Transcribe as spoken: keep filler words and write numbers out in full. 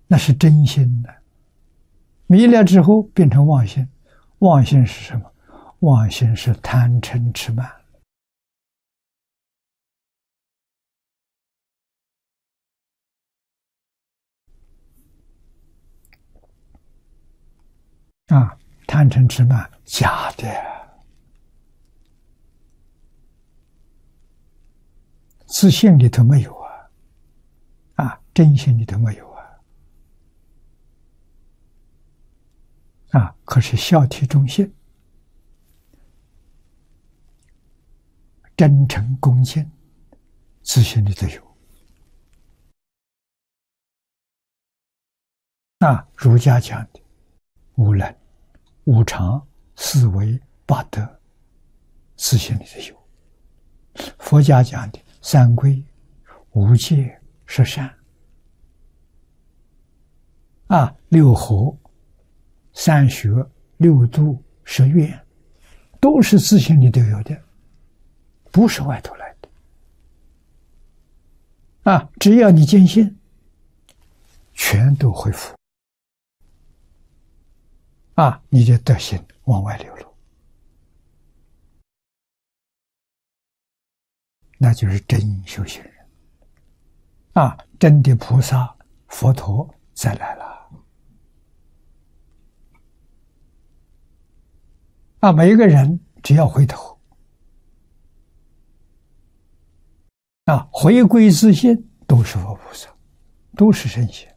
那是真心的。迷了之后变成妄心，妄心是什么？妄心是贪嗔痴慢。啊，贪嗔痴慢假的，自信里头没有啊，啊，真心里头没有啊，啊，可是孝悌忠信、真诚恭敬，自信里头有。啊，儒家讲的无能、无常、四维、八德，自信里头有。佛家讲的三规、五戒、十善，啊，六合、三学、六度、十愿，都是自信里头有的，不是外头来的。啊，只要你坚信，全都恢复。啊，你的德行往外流露，那就是真修行人。啊，真的菩萨、佛陀再来了。啊，每一个人只要回头，啊，回归自信，都是佛菩萨，都是圣贤。